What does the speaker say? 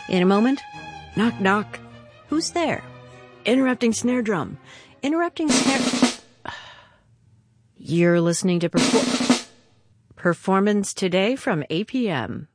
In a moment, knock, knock. Who's there? Interrupting snare drum. Interrupting snare... You're listening to Performance Today from APM.